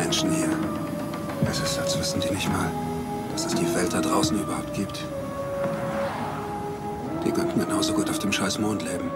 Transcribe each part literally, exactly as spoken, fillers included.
Menschen hier. Es ist, als wüssten die nicht mal, dass es die Welt da draußen überhaupt gibt. Die könnten genauso gut auf dem scheiß Mond leben.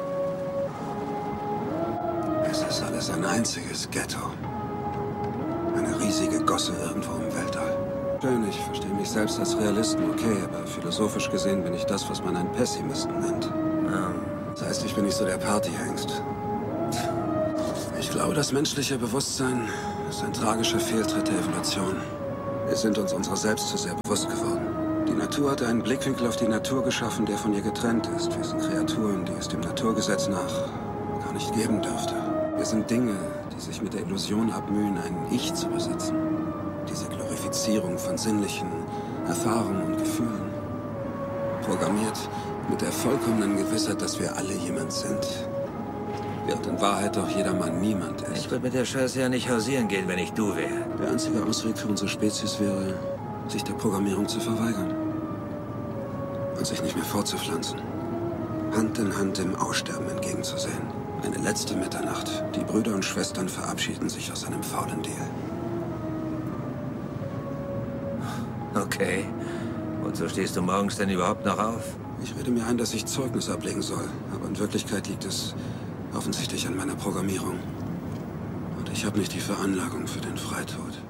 Es ist alles ein einziges Ghetto. Eine riesige Gosse irgendwo im Weltall. Schön, ich verstehe mich selbst als Realisten, okay, aber philosophisch gesehen bin ich das, was man einen Pessimisten nennt. Ja. Das heißt, ich bin nicht so der Partyhengst. Ich glaube, das menschliche Bewusstsein ist ein tragischer Fehltritt der Evolution. Wir sind uns unserer selbst zu sehr bewusst geworden. Die Natur hat einen Blickwinkel auf die Natur geschaffen, der von ihr getrennt ist. Wir sind Kreaturen, die es dem Naturgesetz nach gar nicht geben dürfte. Wir sind Dinge, die sich mit der Illusion abmühen, ein Ich zu besitzen. Diese Glorifizierung von sinnlichen Erfahrungen und Gefühlen. Programmiert mit der vollkommenen Gewissheit, dass wir alle jemand sind. Während in Wahrheit doch jedermann niemand ist. Ich würde mit der Scheiße ja nicht hausieren gehen, wenn ich du wäre. Der einzige Ausweg für unsere Spezies wäre, sich der Programmierung zu verweigern. Und sich nicht mehr fortzupflanzen. Hand in Hand dem Aussterben entgegenzusehen. Eine letzte Mitternacht. Die Brüder und Schwestern verabschieden sich aus einem faulen Deal. Okay. Wozu stehst du morgens denn überhaupt noch auf? Ich rede mir ein, dass ich Zeugnis ablegen soll. Aber in Wirklichkeit liegt es offensichtlich an meiner Programmierung. Und ich habe nicht die Veranlagung für den Freitod.